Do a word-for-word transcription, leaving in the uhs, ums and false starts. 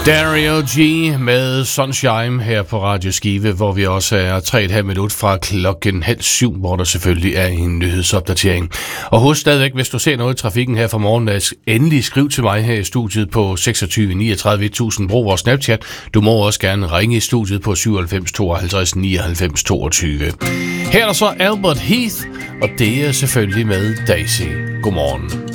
Dario G med Sunshine her på Radio Skive, hvor vi også er tre og et halvt minut fra klokken halv syv, hvor der selvfølgelig er en nyhedsopdatering. Og husk stadigvæk, hvis du ser noget i trafikken her fra morgen, endelig skriv til mig her i studiet på seksogtyve niogtredive tusind, brug vores Snapchat. Du må også gerne ringe i studiet på syvoghalvfems tooghalvtreds nioghalvfems toogtyve. Her er der så Albert Heath, og det er selvfølgelig med Daisy. Godmorgen.